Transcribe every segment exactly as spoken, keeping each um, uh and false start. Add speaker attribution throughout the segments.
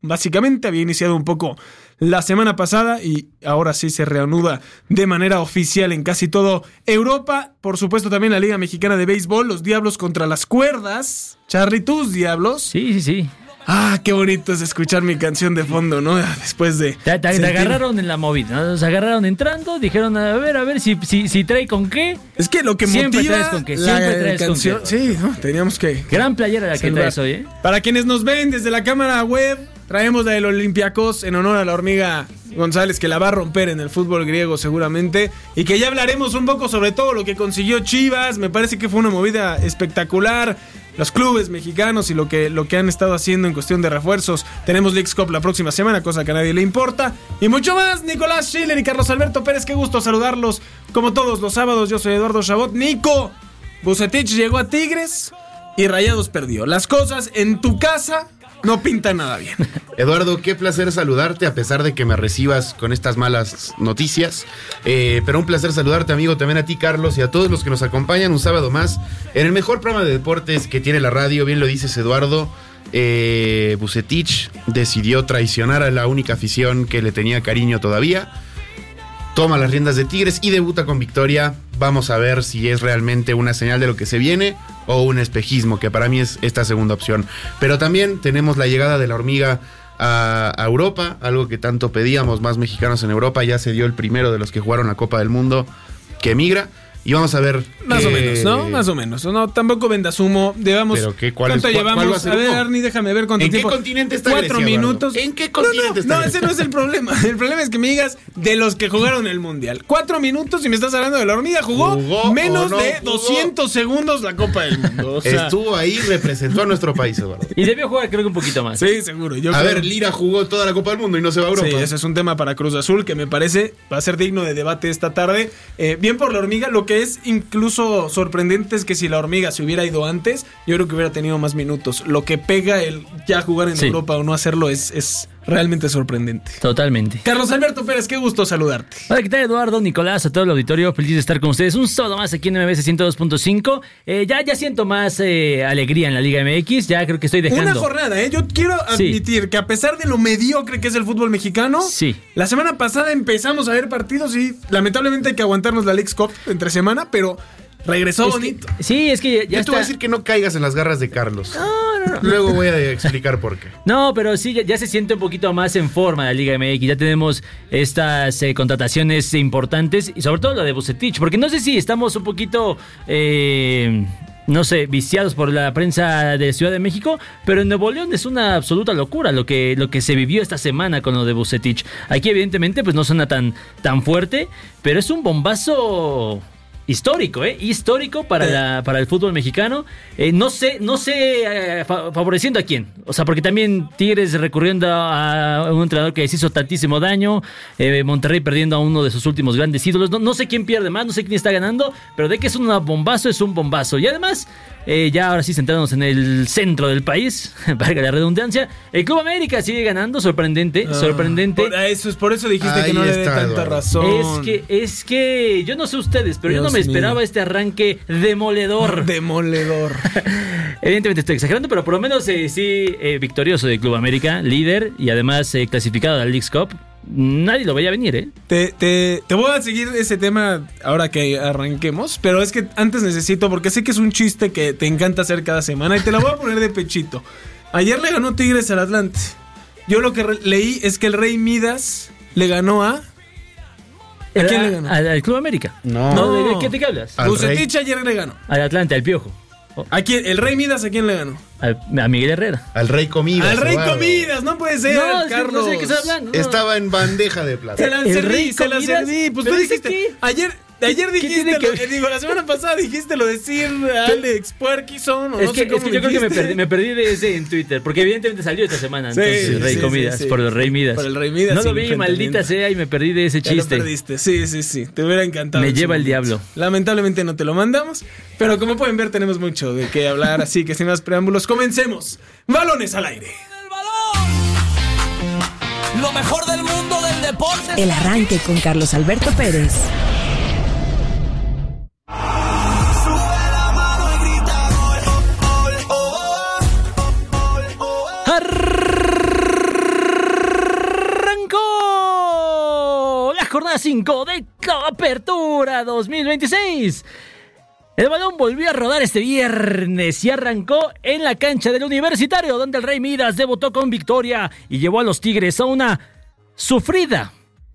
Speaker 1: básicamente. Había iniciado un poco la semana pasada y ahora sí se reanuda de manera oficial en casi todo Europa. Por supuesto también la Liga Mexicana de Béisbol, los Diablos contra las cuerdas. Charly, ¿tus Diablos?
Speaker 2: Sí, sí, sí.
Speaker 1: Ah, qué bonito es escuchar mi canción de fondo, ¿no? Después de...
Speaker 2: Te, te, te agarraron en la movida, ¿no? Nos agarraron entrando, dijeron, a ver, a ver, si, si, si trae con qué.
Speaker 1: Es que lo que
Speaker 2: siempre
Speaker 1: motiva...
Speaker 2: Traes con qué, siempre traes
Speaker 1: canción,
Speaker 2: con qué.
Speaker 1: Sí, ¿no? Teníamos que...
Speaker 2: Gran playera la que traes hoy, ¿eh?
Speaker 1: Para quienes nos ven desde la cámara web, traemos la del Olympiacos en honor a la hormiga González, que la va a romper en el fútbol griego seguramente, y que ya hablaremos un poco sobre todo lo que consiguió Chivas. Me parece que fue una movida espectacular. Los clubes mexicanos y lo que, lo que han estado haciendo en cuestión de refuerzos. Tenemos Leagues Cup la próxima semana, cosa que a nadie le importa. Y mucho más. Nicolás Schiller y Carlos Alberto Pérez, qué gusto saludarlos. Como todos los sábados, yo soy Eduardo Chabot. Nico, Vucetich llegó a Tigres y Rayados perdió. Las cosas en tu casa no pintan nada bien.
Speaker 3: Eduardo, qué placer saludarte, a pesar de que me recibas con estas malas noticias. Eh, pero un placer saludarte, amigo, también a ti, Carlos, y a todos los que nos acompañan un sábado más en el mejor programa de deportes que tiene la radio. Bien lo dices, Eduardo. Eh, Vucetich decidió traicionar a la única afición que le tenía cariño todavía. Toma las riendas de Tigres y debuta con victoria. Vamos a ver si es realmente una señal de lo que se viene o un espejismo, que para mí es esta segunda opción. Pero también tenemos la llegada de la hormiga a, a Europa, algo que tanto pedíamos, más mexicanos en Europa. Ya se dio el primero de los que jugaron la Copa del Mundo que emigra. Y vamos a ver.
Speaker 1: Más
Speaker 3: que...
Speaker 1: o menos, ¿no? Más o menos. No, tampoco vendas humo. Llevamos.
Speaker 3: ¿Pero qué? ¿Cuál
Speaker 1: ¿Cuánto
Speaker 3: es, cuál,
Speaker 1: llevamos?
Speaker 3: cuál va a, ser
Speaker 1: a ver,
Speaker 3: uno?
Speaker 1: Arnie, déjame ver cuánto
Speaker 3: ¿En
Speaker 1: tiempo.
Speaker 3: qué continente está
Speaker 1: Cuatro
Speaker 3: Grecia,
Speaker 1: minutos.
Speaker 3: Eduardo? ¿En qué continente
Speaker 1: no, no,
Speaker 3: está
Speaker 1: No,
Speaker 3: Grecia?
Speaker 1: ese no es el problema. El problema es que me digas de los que jugaron el Mundial. Cuatro minutos y me estás hablando de la hormiga. Jugó,
Speaker 3: ¿Jugó
Speaker 1: menos
Speaker 3: no
Speaker 1: de
Speaker 3: jugó?
Speaker 1: doscientos segundos la Copa del Mundo. O sea,
Speaker 3: estuvo ahí, representó a nuestro país, Eduardo.
Speaker 2: Y debió jugar, creo que un poquito más.
Speaker 1: Sí, seguro. Yo
Speaker 3: a
Speaker 1: creo...
Speaker 3: ver, Lira jugó toda la Copa del Mundo y no se va a Europa.
Speaker 1: Sí, ese es un tema para Cruz Azul que me parece va a ser digno de debate esta tarde. Eh, bien por la hormiga. Lo que es incluso sorprendente es que si la hormiga se hubiera ido antes, yo creo que hubiera tenido más minutos. Lo que pega el ya jugar en sí. Europa o no hacerlo es, es realmente sorprendente.
Speaker 2: Totalmente.
Speaker 1: Carlos Alberto Pérez, qué gusto saludarte.
Speaker 2: Hola, ¿qué tal, Eduardo, Nicolás, a todo el auditorio? Feliz de estar con ustedes un sábado más aquí en M B S ciento dos punto cinco. Eh, ya, ya siento más eh, alegría en la Liga M X. Ya creo que estoy dejando.
Speaker 1: Una jornada, ¿eh? Yo quiero admitir sí. que a pesar de lo mediocre que es el fútbol mexicano,
Speaker 2: sí.
Speaker 1: la semana pasada empezamos a ver partidos y lamentablemente hay que aguantarnos la Leagues Cup entre semana, pero regresó
Speaker 2: es
Speaker 1: bonito.
Speaker 2: Que, sí, es que ya, ya
Speaker 3: Yo
Speaker 2: está.
Speaker 3: te voy a decir que no caigas en las garras de Carlos.
Speaker 2: No, no, no.
Speaker 3: Luego voy a explicar por qué.
Speaker 2: No, pero sí, ya, ya se siente un poquito más en forma la Liga M X. Ya tenemos estas eh, contrataciones importantes y sobre todo lo de Vucetich, porque no sé si estamos un poquito... Eh, no sé, viciados por la prensa de Ciudad de México, pero en Nuevo León es una absoluta locura lo que, lo que se vivió esta semana con lo de Vucetich. Aquí evidentemente pues no suena tan, tan fuerte, pero es un bombazo histórico, ¿eh? Histórico para, la, para el fútbol mexicano. Eh, no sé, no sé eh, fa- favoreciendo a quién. O sea, porque también Tigres recurriendo a un entrenador que les hizo tantísimo daño. Eh, Monterrey perdiendo a uno de sus últimos grandes ídolos. No, no sé quién pierde más, no sé quién está ganando, pero de que es un bombazo, es un bombazo. Y además, eh, ya ahora sí centrándonos en el centro del país, valga la redundancia, el Club América sigue ganando, sorprendente, ah, sorprendente.
Speaker 1: Por eso, es por eso dijiste
Speaker 3: Ahí
Speaker 1: que no le dé
Speaker 3: está,
Speaker 1: tanta
Speaker 3: Eduardo.
Speaker 1: razón.
Speaker 2: Es que, es que, yo no sé ustedes, pero Dios yo no me mío. esperaba este arranque demoledor.
Speaker 1: Demoledor.
Speaker 2: Evidentemente estoy exagerando, pero por lo menos eh, sí, eh, victorioso de Club América, líder y además eh, clasificado a la Leagues Cup. Nadie lo veía venir, ¿eh?
Speaker 1: Te, te, te voy a seguir ese tema ahora que arranquemos, pero es que antes necesito, porque sé que es un chiste que te encanta hacer cada semana y te la voy a poner de pechito. Ayer le ganó Tigres al Atlante. Yo lo que re- leí es que el Rey Midas le ganó a... ¿A quién le ganó?
Speaker 2: Al, al Club América.
Speaker 3: No.
Speaker 2: no ¿de, de, qué, ¿De qué hablas?
Speaker 1: Vucetich ayer le ganó.
Speaker 2: Al Atlante, al Piojo.
Speaker 1: Oh. ¿A quién? ¿El Rey Midas a quién le ganó?
Speaker 2: Al, a Miguel Herrera.
Speaker 3: Al Rey Comidas.
Speaker 1: Al Rey
Speaker 3: Eduardo.
Speaker 1: Comidas, no puede ser,
Speaker 2: no,
Speaker 1: Carlos.
Speaker 2: No sé de qué estás hablando. No.
Speaker 3: Estaba en bandeja de plata.
Speaker 1: Se la
Speaker 2: ¿El
Speaker 1: serví,
Speaker 2: Rey
Speaker 1: se la
Speaker 2: Comidas?
Speaker 1: serví. Pues
Speaker 2: ¿Pero
Speaker 1: tú
Speaker 2: ese
Speaker 1: dijiste...
Speaker 2: qué?
Speaker 1: Ayer... Ayer dijiste,
Speaker 2: que...
Speaker 1: lo, eh, digo, la semana pasada dijiste lo de Sir Alex Puerquison, o
Speaker 2: es
Speaker 1: no
Speaker 2: que,
Speaker 1: sé cómo
Speaker 2: es que yo creo que me
Speaker 1: dijiste.
Speaker 2: perdí, me perdí de ese en Twitter, porque evidentemente salió esta semana,
Speaker 1: Sí,
Speaker 2: entonces
Speaker 1: sí,
Speaker 2: Rey
Speaker 1: sí,
Speaker 2: Comidas,
Speaker 1: sí, sí.
Speaker 2: por el Rey Midas.
Speaker 1: Por el Rey Midas.
Speaker 2: No
Speaker 1: sí,
Speaker 2: lo vi, maldita sea, y me perdí de ese
Speaker 1: ya
Speaker 2: chiste.
Speaker 1: lo perdiste, sí, sí, sí, te hubiera encantado.
Speaker 2: Me lleva el diablo.
Speaker 1: Lamentablemente no te lo mandamos, pero como pueden ver tenemos mucho de qué hablar, así que sin más preámbulos, comencemos. Balones al aire.
Speaker 4: Lo mejor del mundo del deporte.
Speaker 5: El arranque con Carlos Alberto Pérez.
Speaker 2: jornada cinco de Apertura dos mil veintiséis. El balón volvió a rodar este viernes y arrancó en la cancha del Universitario, donde el Rey Midas debutó con victoria y llevó a los Tigres a una sufrida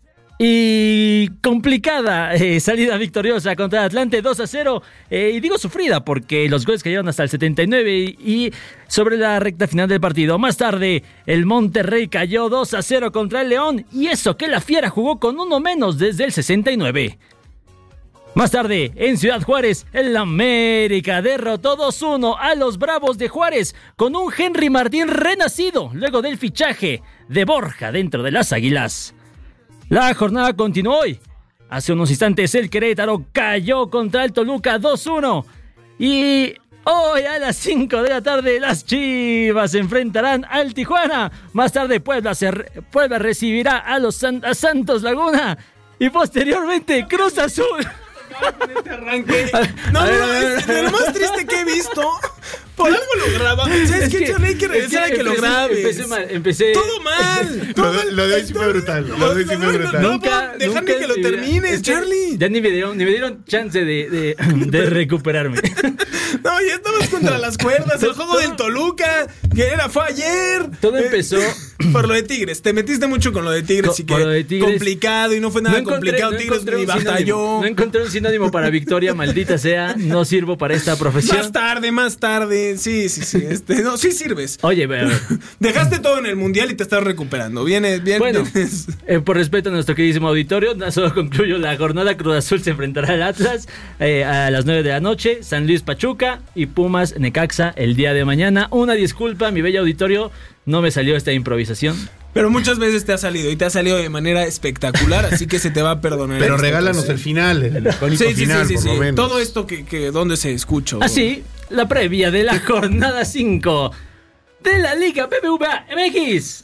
Speaker 2: y complicada eh, salida victoriosa contra Atlante dos a cero. Eh, y digo sufrida porque los goles cayeron hasta el setenta y nueve y, y sobre la recta final del partido. Más tarde, el Monterrey cayó dos a cero contra el León, y eso que la Fiera jugó con uno menos desde el sesenta y nueve. Más tarde, en Ciudad Juárez, el América derrotó dos uno a los Bravos de Juárez con un Henry Martín renacido luego del fichaje de Borja dentro de las Águilas. La jornada continuó hoy. Hace unos instantes el Querétaro cayó contra el Toluca dos uno. Y hoy a las cinco de la tarde las Chivas se enfrentarán al Tijuana. Más tarde Puebla, se, Puebla recibirá a los San, a Santos Laguna. Y posteriormente Cruz Azul.
Speaker 1: Con este arranque. No, no, no, es de lo más triste que he visto. Por algo lo graba. ¿Sabes qué, Charlie? Hay que regresar a que lo grabes.
Speaker 2: Empecé mal, empecé.
Speaker 1: Todo mal. Todo
Speaker 3: Lo, lo de hoy sí fue brutal. Lo de hoy sí fue brutal.
Speaker 1: No, nunca, dejarme nunca que lo termines, es que Charlie.
Speaker 2: Ya ni me dieron, ni me dieron chance de, de, de recuperarme.
Speaker 1: No, ya estamos contra las cuerdas. El juego del Toluca, que era, fue ayer.
Speaker 2: Todo empezó
Speaker 1: por lo de Tigres. Te metiste mucho con lo de Tigres, así que de Tigres, complicado, y no fue nada no complicado. No Tigres ni batalló.
Speaker 2: No encontré un sinónimo para victoria, maldita sea. No sirvo para esta profesión.
Speaker 1: Más tarde, más tarde. Sí, sí, sí. Este, no, sí sirves.
Speaker 2: Oye, pero...
Speaker 1: dejaste todo en el mundial y te estás recuperando. Vienes, bien.
Speaker 2: Bueno,
Speaker 1: vienes.
Speaker 2: Eh, por respeto a nuestro queridísimo auditorio, solo concluyo la jornada. Cruz Azul se enfrentará al Atlas eh, a las nueve de la noche. San Luis Pachuca y Pumas Necaxa el día de mañana. Una disculpa, mi bello auditorio, no me salió esta improvisación.
Speaker 1: Pero muchas veces te ha salido y te ha salido de manera espectacular, así que se te va a perdonar.
Speaker 3: Pero regálanos el final, el icónico sí, final, sí, sí, por sí, lo menos.
Speaker 1: Todo esto que, que donde se escucha.
Speaker 2: Así, la previa de la jornada cinco de la Liga B B V A M X.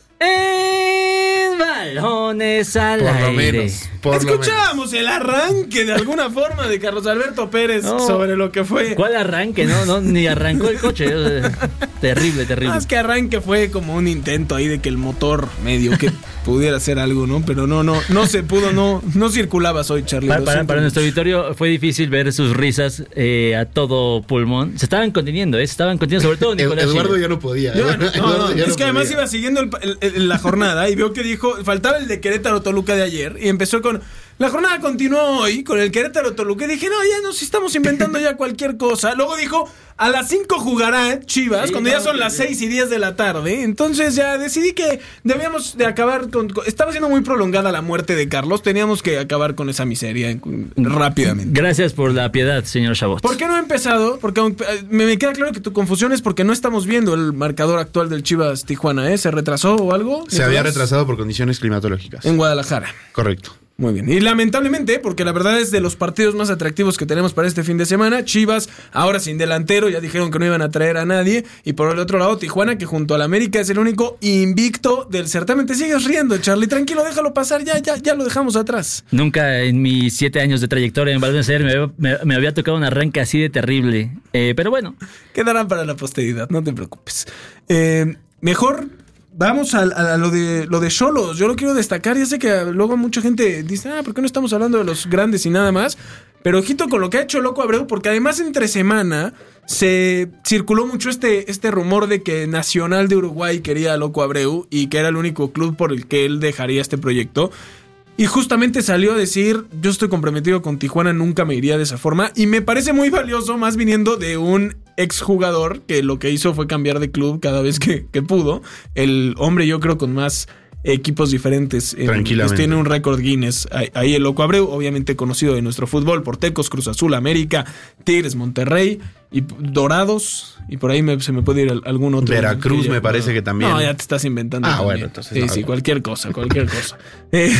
Speaker 2: En Balones al
Speaker 3: por
Speaker 2: Aire.
Speaker 3: Lo menos, por
Speaker 1: Escuchábamos el arranque de alguna forma de Carlos Alberto Pérez no, sobre lo que fue.
Speaker 2: ¿Cuál arranque? No, no, ni arrancó el coche. Terrible, terrible.
Speaker 1: Más que arranque fue como un intento ahí de que el motor medio que pudiera hacer algo, ¿no? Pero no, no, no se pudo, no, no circulabas hoy, Charlie.
Speaker 2: Para, para, para nuestro auditorio fue difícil ver sus risas eh, a todo pulmón. Se estaban conteniendo, ¿eh? Se estaban conteniendo, sobre todo Nicolás.
Speaker 3: Eduardo Chile. ya no podía.
Speaker 1: Yo, no, no, no, es no que podía. Además iba siguiendo el, el, el, la jornada y vio que dijo, faltaba el de Querétaro Toluca de ayer y empezó con... La jornada continuó hoy con el Querétaro Toluca y dije, no, ya nos estamos inventando ya cualquier cosa. Luego dijo, a las cinco jugará Chivas, sí, cuando no, ya son las seis y diez de la tarde. Entonces ya decidí que debíamos de acabar con, con... Estaba siendo muy prolongada la muerte de Carlos, teníamos que acabar con esa miseria rápidamente.
Speaker 2: Gracias por la piedad, señor Chabot.
Speaker 1: ¿Por qué no he empezado? Porque me, me queda claro que tu confusión es porque no estamos viendo el marcador actual del Chivas Tijuana, ¿eh? ¿Se retrasó o algo?
Speaker 3: Se había retrasado por condiciones climatológicas.
Speaker 1: En Guadalajara.
Speaker 3: Correcto.
Speaker 1: Muy bien. Y lamentablemente, porque la verdad es de los partidos más atractivos que tenemos para este fin de semana, Chivas, ahora sin delantero, ya dijeron que no iban a traer a nadie. Y por el otro lado, Tijuana, que junto al América es el único invicto del certamen. Te sigues riendo, Charlie. Tranquilo, déjalo pasar, ya, ya, ya lo dejamos atrás.
Speaker 2: Nunca en mis siete años de trayectoria en Balones al Aire me, me, me había tocado un arranque así de terrible. Eh, pero bueno.
Speaker 1: Quedarán para la posteridad, no te preocupes. Eh, mejor... Vamos a, a, a lo de lo de Xolos. Yo lo quiero destacar. Ya sé que luego mucha gente dice, ah, ¿por qué no estamos hablando de los grandes y nada más? Pero ojito con lo que ha hecho Loco Abreu, porque además entre semana se circuló mucho este, este rumor de que Nacional de Uruguay quería a Loco Abreu y que era el único club por el que él dejaría este proyecto. Y justamente salió a decir, yo estoy comprometido con Tijuana, nunca me iría de esa forma. Y me parece muy valioso, más viniendo de un exjugador que lo que hizo fue cambiar de club cada vez que, que pudo. El hombre, yo creo, con más equipos diferentes.
Speaker 3: Tranquilamente.
Speaker 1: Pues tiene un récord Guinness. Ahí, ahí el Loco Abreu, obviamente conocido de nuestro fútbol, por Tecos, Cruz Azul, América, Tigres, Monterrey y Dorados. Y por ahí me, se me puede ir algún otro.
Speaker 3: Veracruz me parece no, que también.
Speaker 1: No, ya te estás inventando.
Speaker 3: Ah,
Speaker 1: también.
Speaker 3: bueno, entonces.
Speaker 1: Sí, no, sí, no. cualquier cosa, cualquier cosa. Eh,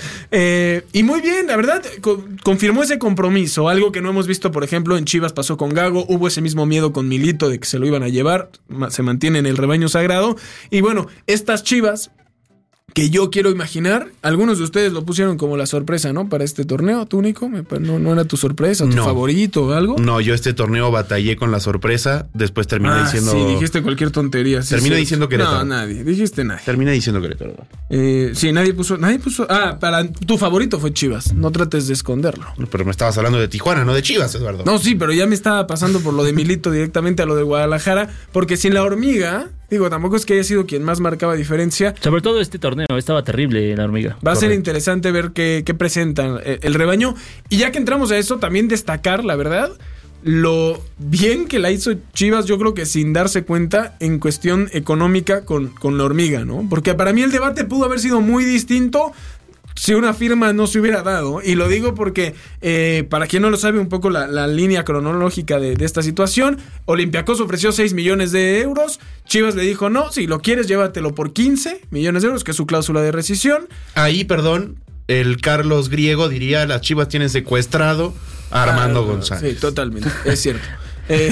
Speaker 1: eh, y muy bien, la verdad, co- confirmó ese compromiso. Algo que no hemos visto, por ejemplo, en Chivas pasó con Gago. Hubo ese mismo miedo con Milito de que se lo iban a llevar. Se mantiene en el rebaño sagrado. Y bueno, estas Chivas que yo quiero imaginar. Algunos de ustedes lo pusieron como la sorpresa, ¿no? Para este torneo, tú, Nico. ¿No, no era tu sorpresa, tu
Speaker 3: no.
Speaker 1: favorito o algo?
Speaker 3: No, yo este torneo batallé con la sorpresa. Después terminé
Speaker 1: ah,
Speaker 3: diciendo.
Speaker 1: Sí, dijiste cualquier tontería. Sí,
Speaker 3: terminé
Speaker 1: sí.
Speaker 3: diciendo Querétaro.
Speaker 1: No, nadie. Dijiste nadie.
Speaker 3: Terminé diciendo Querétaro.
Speaker 1: Eh, sí, nadie puso. Nadie puso. Ah, para tu favorito fue Chivas. No trates de esconderlo.
Speaker 3: Pero me estabas hablando de Tijuana, no de Chivas, Eduardo.
Speaker 1: No, sí, pero ya me estaba pasando por lo de Milito directamente a lo de Guadalajara. Porque sin la hormiga. Digo, tampoco es que haya sido quien más marcaba diferencia.
Speaker 2: Sobre todo este torneo, estaba terrible la hormiga.
Speaker 1: Va a
Speaker 3: Correcto.
Speaker 1: ser interesante ver qué, qué presentan el, el rebaño. Y ya que entramos a eso, también destacar, la verdad, lo bien que la hizo Chivas, yo creo que sin darse cuenta, en cuestión económica con, con la hormiga, ¿no? Porque para mí el debate pudo haber sido muy distinto si una firma no se hubiera dado. Y lo digo porque, eh, para quien no lo sabe, un poco la, la línea cronológica de, de esta situación. Olympiacos ofreció seis millones de euros. Chivas le dijo, no, si lo quieres, llévatelo por quince millones de euros, que es su cláusula de rescisión.
Speaker 3: Ahí, perdón, el Carlos Griego diría, las Chivas tienen secuestrado a Armando
Speaker 1: Ah,
Speaker 3: González.
Speaker 1: Sí, totalmente, es cierto. Eh,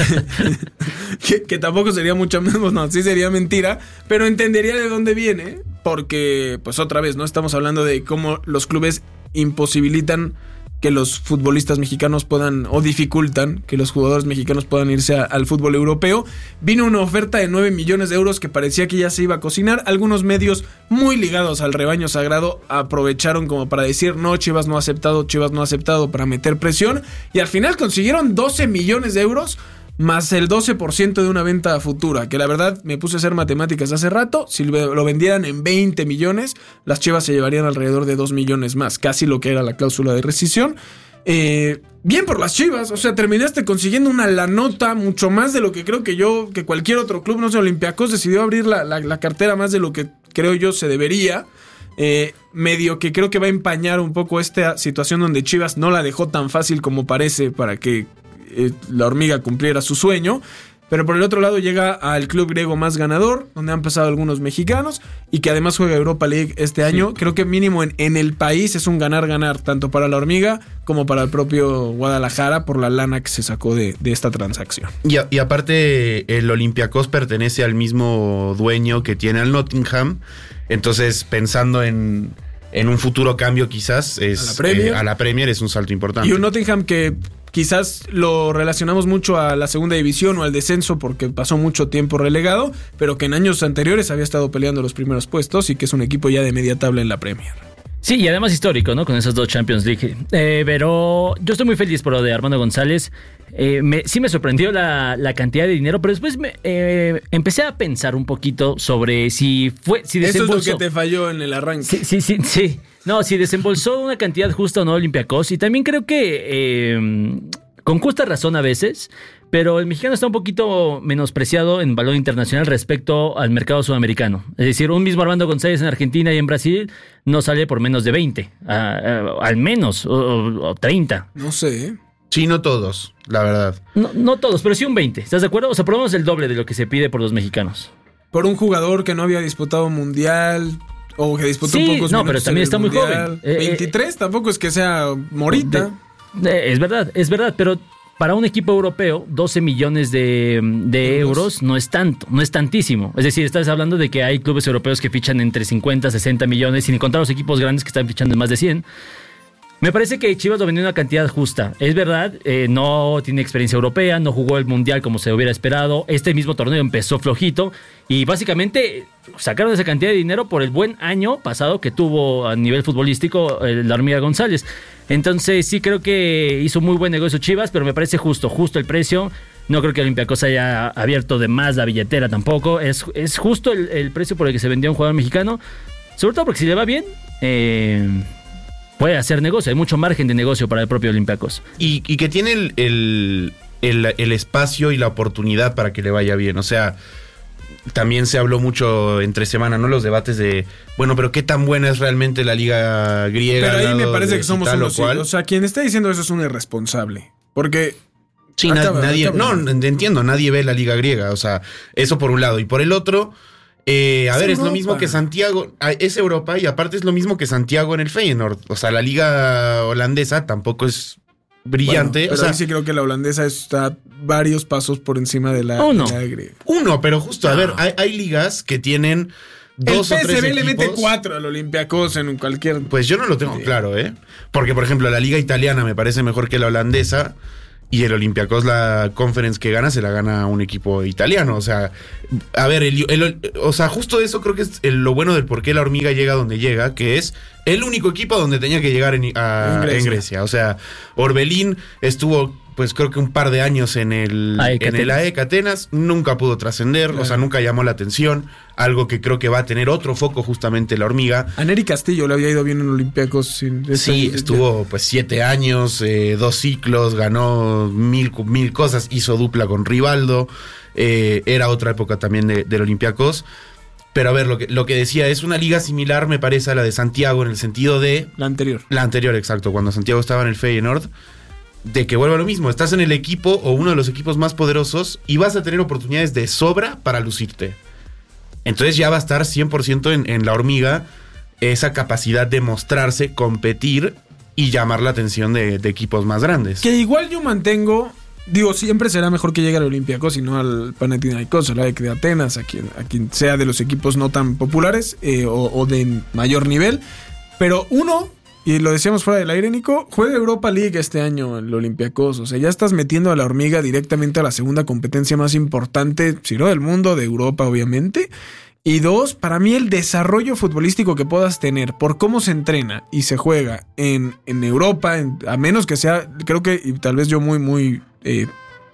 Speaker 1: que, que tampoco sería mucho menos, no, sí sería mentira, pero entendería de dónde viene, porque, pues otra vez, no estamos hablando de cómo los clubes imposibilitan que los futbolistas mexicanos puedan, o dificultan que los jugadores mexicanos puedan irse a, al fútbol europeo. Vino una oferta de nueve millones de euros que parecía que ya se iba a cocinar. Algunos medios muy ligados al rebaño sagrado aprovecharon como para decir, no, Chivas no ha aceptado, Chivas no ha aceptado, para meter presión. Y al final consiguieron doce millones de euros más el doce por ciento de una venta futura, que la verdad me puse a hacer matemáticas hace rato. Si lo vendieran en veinte millones, las Chivas se llevarían alrededor de dos millones más, casi lo que era la cláusula de rescisión. Eh, bien por las Chivas, o sea, terminaste consiguiendo una lanota, mucho más de lo que creo que yo, que cualquier otro club, no sé, Olympiacos decidió abrir la, la, la cartera más de lo que creo yo se debería. Eh, medio que creo que va a empañar un poco esta situación donde Chivas no la dejó tan fácil como parece para que eh, la hormiga cumpliera su sueño. Pero por el otro lado llega al club griego más ganador, donde han pasado algunos mexicanos y que además juega Europa League este año. Sí. Creo que mínimo en, en el país es un ganar-ganar, tanto para la hormiga como para el propio Guadalajara, por la lana que se sacó de, de esta transacción.
Speaker 3: Y, a, y aparte, el Olympiacos pertenece al mismo dueño que tiene al Nottingham. Entonces, pensando en, en un futuro cambio quizás, es,
Speaker 1: a la Premier.
Speaker 3: Eh, a la Premier es un salto importante.
Speaker 1: Y un Nottingham que quizás lo relacionamos mucho a la segunda división o al descenso porque pasó mucho tiempo relegado, pero que en años anteriores había estado peleando los primeros puestos y que es un equipo ya de media tabla en la Premier.
Speaker 2: Sí, y además histórico, ¿no? Con esas dos Champions League. Eh, pero yo estoy muy feliz por lo de Armando González. Eh, me, sí me sorprendió la, la cantidad de dinero, pero después me, eh, empecé a pensar un poquito sobre si fue... Si
Speaker 1: desembolsó. Eso es lo que te falló en el arranque.
Speaker 2: Sí, sí, sí, sí. No, si desembolsó una cantidad justa o no Olympiacos. Y también creo que eh, con justa razón a veces, pero el mexicano está un poquito menospreciado en valor internacional respecto al mercado sudamericano. Es decir, un mismo Armando González en Argentina y en Brasil no sale por menos de veinte, a, a, al menos, o, o treinta.
Speaker 1: No sé, ¿eh?
Speaker 3: Sí, no todos, la verdad.
Speaker 2: No, no todos, pero sí un veinte. ¿Estás de acuerdo? O sea, por lo menos el doble de lo que se pide por los mexicanos.
Speaker 1: Por un jugador que no había disputado mundial, o que disputó
Speaker 2: sí,
Speaker 1: pocos
Speaker 2: no, pero también está
Speaker 1: mundial.
Speaker 2: muy joven. Eh,
Speaker 1: veintitrés, tampoco es que sea morita.
Speaker 2: De, de, es verdad, es verdad, pero para un equipo europeo, doce millones de, de euros no es tanto, no es tantísimo. Es decir, estás hablando de que hay clubes europeos que fichan entre cincuenta, sesenta millones, sin contar los equipos grandes que están fichando en más de cien. Me parece que Chivas lo vendió una cantidad justa. Es verdad, eh, no tiene experiencia europea, no jugó el Mundial como se hubiera esperado. Este mismo torneo empezó flojito y básicamente sacaron esa cantidad de dinero por el buen año pasado que tuvo a nivel futbolístico eh, la hormiga González. Entonces sí creo que hizo muy buen negocio Chivas, pero me parece justo, justo el precio. No creo que Olympiacos haya abierto de más la billetera tampoco. Es, es justo el, el precio por el que se vendió a un jugador mexicano. Sobre todo porque si le va bien... Eh, puede hacer negocio, hay mucho margen de negocio para el propio Olympiacos.
Speaker 3: Y, y que tiene el, el, el, el espacio y la oportunidad para que le vaya bien. O sea, también se habló mucho entre semana, ¿no? Los debates de, bueno, pero ¿qué tan buena es realmente la liga griega?
Speaker 1: Pero ahí me parece que somos unos... O sea, quien está diciendo eso es un irresponsable. Porque...
Speaker 3: Sí, acaba, nadie... Acaba. No, entiendo, nadie ve la liga griega. O sea, eso por un lado. Y por el otro... Eh, a es ver, Europa. Es lo mismo que Santiago, es Europa y aparte es lo mismo que Santiago en el Feyenoord. O sea, la liga holandesa tampoco es brillante.
Speaker 1: Bueno, pero
Speaker 3: o sea,
Speaker 1: ahí sí creo que la holandesa está varios pasos por encima de la,
Speaker 2: uno.
Speaker 1: de la griega.
Speaker 3: Uno, pero justo, no. a ver, hay, hay ligas que tienen dos
Speaker 1: el
Speaker 3: o
Speaker 1: P S
Speaker 3: tres
Speaker 1: V le mete
Speaker 3: equipos.
Speaker 1: cuatro al Olympiacos en cualquier...
Speaker 3: Pues yo no lo tengo claro, ¿eh? Porque, por ejemplo, la liga italiana me parece mejor que la holandesa. Y el Olympiacos, la conference que gana, se la gana un equipo italiano. O sea, a ver, el, el- o sea, justo eso creo que es el- lo bueno del por qué la hormiga llega donde llega, que es el único equipo donde tenía que llegar en, a-
Speaker 1: En Grecia.
Speaker 3: en Grecia. O sea, Orbelín estuvo, pues creo que un par de años en el,
Speaker 2: A E C
Speaker 3: en el
Speaker 2: Atenas.
Speaker 3: A E C Atenas, nunca pudo trascender,
Speaker 1: Claro.
Speaker 3: o sea, nunca llamó la atención. Algo que creo que va a tener otro foco justamente la hormiga.
Speaker 1: A Neri Castillo le había ido bien en Olympiacos. Sin
Speaker 3: Sí,
Speaker 1: ese-
Speaker 3: estuvo pues siete años, eh, dos ciclos, ganó mil, mil cosas, hizo dupla con Rivaldo, eh, era otra época también de- del Olympiacos. Pero a ver, lo que, lo que decía, es una liga similar, me parece, a la de Santiago, en el sentido de...
Speaker 1: La anterior.
Speaker 3: La anterior, exacto, cuando Santiago estaba en el Feyenoord, de que vuelva lo mismo, estás en el equipo o uno de los equipos más poderosos y vas a tener oportunidades de sobra para lucirte. Entonces ya va a estar cien por ciento en, en la hormiga esa capacidad de mostrarse, competir y llamar la atención de, de equipos más grandes.
Speaker 1: Que igual yo mantengo... Digo, siempre será mejor que llegue al Olympiacos y no al Panathinaikos, al A E C de Atenas, a quien, a quien sea de los equipos no tan populares eh, o, o de mayor nivel. Pero uno, y lo decíamos fuera del aire, Nico, juega Europa League este año el Olympiacos. O sea, ya estás metiendo a la hormiga directamente a la segunda competencia más importante, si no del mundo, de Europa, obviamente. Y dos, para mí el desarrollo futbolístico que puedas tener por cómo se entrena y se juega en, en Europa, en- a menos que sea, creo que, y tal vez yo muy, muy eh,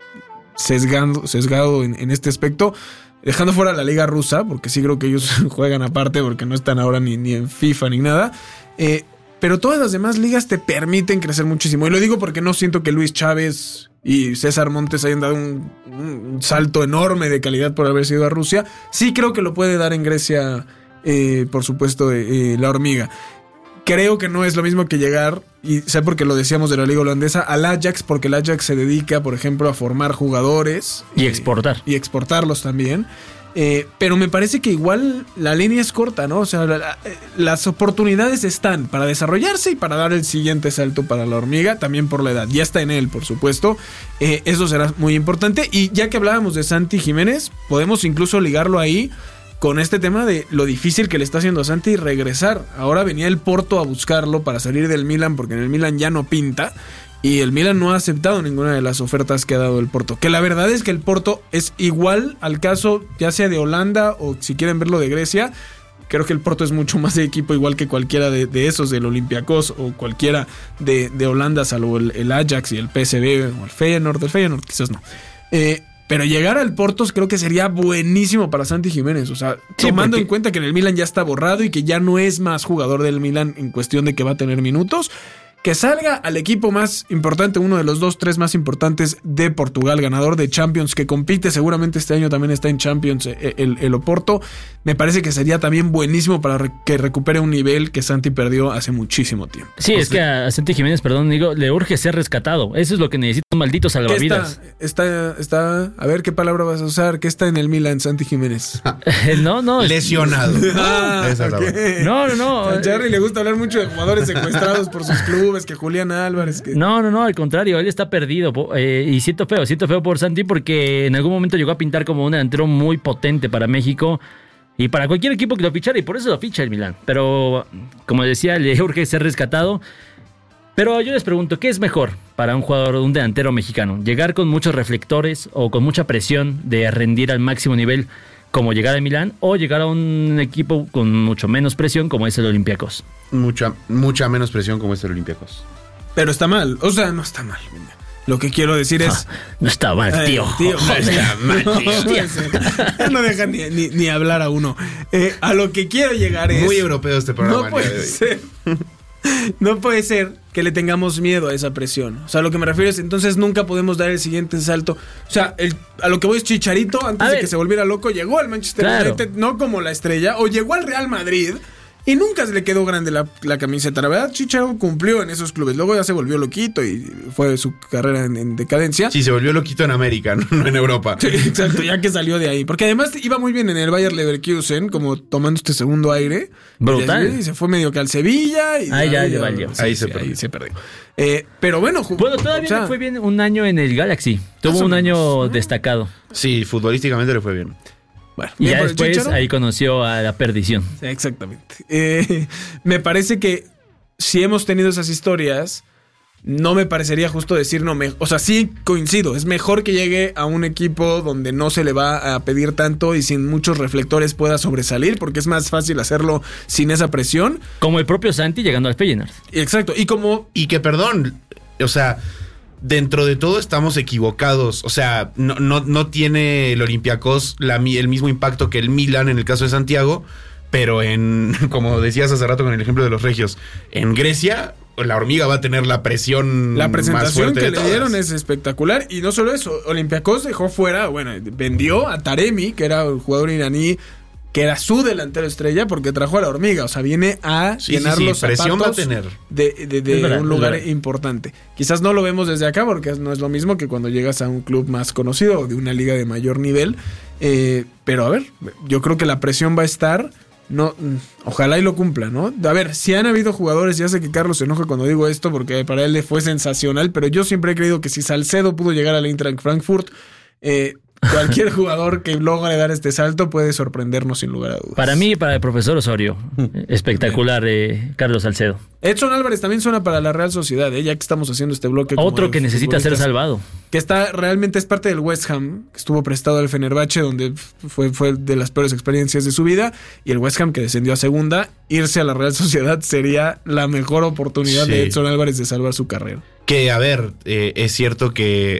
Speaker 1: sesgando, sesgado en, en este aspecto, dejando fuera la liga rusa, porque sí creo que ellos juegan aparte, porque no están ahora ni, ni en FIFA ni nada, eh, pero todas las demás ligas te permiten crecer muchísimo. Y lo digo porque no siento que Luis Chávez y César Montes hayan dado un, un salto enorme de calidad por haber sido a Rusia. Sí creo que lo puede dar en Grecia, eh, por supuesto, eh, eh, la hormiga. Creo que no es lo mismo que llegar, y sé porque lo decíamos de la liga holandesa, al Ajax, porque el Ajax se dedica, por ejemplo, a formar jugadores.
Speaker 2: Y
Speaker 1: eh,
Speaker 2: exportar.
Speaker 1: Y exportarlos también. Eh, pero me parece que igual la línea es corta, ¿no? O sea, la- la- las oportunidades están para desarrollarse y para dar el siguiente salto para la hormiga, también por la edad. Ya está en él, por supuesto. Eh, eso será muy importante. Y ya que hablábamos de Santi Jiménez, podemos incluso ligarlo ahí con este tema de lo difícil que le está haciendo a Santi regresar. Ahora venía el Porto a buscarlo para salir del Milan, porque en el Milan ya no pinta. Y el Milan no ha aceptado ninguna de las ofertas que ha dado el Porto. Que la verdad es que el Porto es igual al caso, ya sea de Holanda o si quieren verlo de Grecia. Creo que el Porto es mucho más de equipo igual que cualquiera de, de esos, del Olympiacos o cualquiera de, de Holanda, salvo el, el Ajax y el P S V o el Feyenoord. El Feyenoord quizás no. Eh, pero llegar al Porto creo que sería buenísimo para Santi Jiménez. O sea,
Speaker 2: Sí,
Speaker 1: tomando
Speaker 2: porque-
Speaker 1: en cuenta que en el Milan ya está borrado y que ya no es más jugador del Milan en cuestión de que va a tener minutos. Que salga al equipo más importante, uno de los dos, tres más importantes de Portugal, ganador de Champions, que compite seguramente este año también está en Champions, eh, el, el Oporto. Me parece que sería también buenísimo para re- que recupere un nivel que Santi perdió hace muchísimo tiempo.
Speaker 2: Sí, es que a Santi Jiménez, perdón, digo, le urge ser rescatado. Eso es lo que necesita un maldito
Speaker 1: ¿Qué
Speaker 2: salvavidas.
Speaker 1: está, está, está, a ver qué palabra vas a usar, ¿qué está en el Milan, Santi Jiménez?
Speaker 2: no, no. es-
Speaker 3: Lesionado.
Speaker 1: Ah,
Speaker 3: Esa es la
Speaker 1: ok.
Speaker 3: buena.
Speaker 2: No, no, no.
Speaker 1: A Charlie le gusta hablar mucho de jugadores secuestrados por sus clubes, que Julián Álvarez, que...
Speaker 2: No, no, no, al contrario, él está perdido. po- eh, y siento feo, siento feo por Santi porque en algún momento llegó a pintar como un delantero muy potente para México y para cualquier equipo que lo fichara, y por eso lo ficha el Milán. Pero, como decía, le urge ser rescatado. Pero yo les pregunto, ¿qué es mejor para un jugador, un delantero mexicano? ¿Llegar con muchos reflectores o con mucha presión de rendir al máximo nivel como llegar al Milán, o llegar a un equipo con mucho menos presión como es el Olympiacos?
Speaker 3: Mucha, mucha menos presión como este Olympiacos.
Speaker 1: Pero está mal, o sea, no está mal. Lo que quiero decir es...
Speaker 2: No está mal,
Speaker 1: Ay,
Speaker 2: tío.
Speaker 1: tío,
Speaker 2: No está mal,
Speaker 1: no,
Speaker 2: tío.
Speaker 1: puede ser. Ya no dejan ni, ni- ni hablar a uno. Eh, a lo que quiero llegar es...
Speaker 3: Muy europeo este programa.
Speaker 1: No
Speaker 3: el día de
Speaker 1: puede
Speaker 3: hoy.
Speaker 1: ser. No puede ser que le tengamos miedo a esa presión. O sea, lo que me refiero es, entonces nunca podemos dar el siguiente salto. O sea, el- a lo que voy es Chicharito, antes
Speaker 2: A
Speaker 1: de
Speaker 2: ver.
Speaker 1: que se volviera loco, llegó al Manchester
Speaker 2: Claro.
Speaker 1: United, no como la estrella, o llegó al Real Madrid y nunca se le quedó grande la, la camiseta. La verdad, Chicharito cumplió en esos clubes. Luego ya se volvió loquito y fue su carrera en, en decadencia.
Speaker 3: Sí, se volvió loquito en América, no en Europa.
Speaker 1: Sí, exacto, ya que salió de ahí. Porque además iba muy bien en el Bayer Leverkusen, como tomando este segundo aire.
Speaker 2: Brutal.
Speaker 1: Y se fue medio que al Sevilla. Y
Speaker 2: Ahí ya le valió.
Speaker 1: Sí,
Speaker 3: Ahí
Speaker 1: sí,
Speaker 3: se perdió.
Speaker 1: ahí se perdió. Eh, pero bueno, ju-
Speaker 2: Bueno, todavía
Speaker 1: o sea,
Speaker 2: le fue bien un año en el Galaxy. Tuvo
Speaker 1: más o
Speaker 2: un
Speaker 1: menos.
Speaker 2: año destacado.
Speaker 3: Sí, futbolísticamente le fue bien.
Speaker 1: Bueno,
Speaker 2: Y
Speaker 1: bien
Speaker 2: ya
Speaker 1: por el
Speaker 2: después
Speaker 1: Chícharo.
Speaker 2: ahí conoció a la perdición.
Speaker 1: Exactamente. Eh, me parece que si hemos tenido esas historias, no me parecería justo decir no. Me, o sea, sí coincido. Es mejor que llegue a un equipo donde no se le va a pedir tanto y sin muchos reflectores pueda sobresalir, porque es más fácil hacerlo sin esa presión.
Speaker 2: Como el propio Santi llegando al Feyenoord.
Speaker 1: Exacto. Y como
Speaker 3: Y que, perdón, o sea, dentro de todo estamos equivocados. O sea, no, no, no tiene el Olympiacos la, mi- el mismo impacto que el Milan en el caso de Santiago, pero en, como decías hace rato con el ejemplo de los regios, en Grecia la hormiga va a tener la presión
Speaker 1: la
Speaker 3: más
Speaker 1: presentación
Speaker 3: fuerte
Speaker 1: que
Speaker 3: de
Speaker 1: le
Speaker 3: todas.
Speaker 1: dieron es espectacular. Y no solo eso, Olympiacos dejó fuera, bueno, vendió a Taremi, que era un jugador iraní, que era su delantero estrella, porque trajo a la hormiga. O sea, viene a
Speaker 3: Sí,
Speaker 1: llenar
Speaker 3: sí, sí,
Speaker 1: los
Speaker 3: presión
Speaker 1: zapatos
Speaker 3: va a tener.
Speaker 1: de, de- de
Speaker 2: Es verdad,
Speaker 1: un
Speaker 2: es
Speaker 1: lugar
Speaker 2: verdad.
Speaker 1: importante. Quizás no lo vemos desde acá, porque no es lo mismo que cuando llegas a un club más conocido o de una liga de mayor nivel. Eh, pero a ver, yo creo que la presión va a estar. No, mm, ojalá y lo cumpla, ¿no? A ver, si han habido jugadores, ya sé que Carlos se enoja cuando digo esto porque para él le fue sensacional, pero yo siempre he creído que si Salcedo pudo llegar al Eintracht Frankfurt, eh, cualquier jugador que logre dar este salto puede sorprendernos sin lugar a dudas.
Speaker 2: Para mí y para el profesor Osorio. Espectacular, eh, Carlos Salcedo.
Speaker 1: Edson Álvarez también suena para la Real Sociedad, ¿eh? Ya que estamos haciendo este bloque. como
Speaker 2: Otro
Speaker 1: de
Speaker 2: que necesita ser
Speaker 1: futbolistas,
Speaker 2: salvado.
Speaker 1: que está realmente es parte del West Ham, que estuvo prestado al Fenerbahce, donde fue, fue de las peores experiencias de su vida, y el West Ham que descendió a segunda. Irse a la Real Sociedad sería la mejor oportunidad
Speaker 3: Sí.
Speaker 1: de Edson Álvarez de salvar su carrera.
Speaker 3: Que, a ver, eh, es cierto que